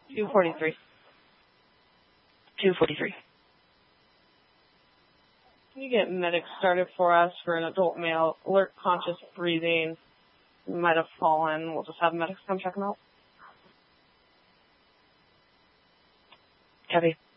243. 243. Can you get medics started for us for an adult male, alert, conscious, breathing, might have fallen. We'll just have medics come check him out. Copy.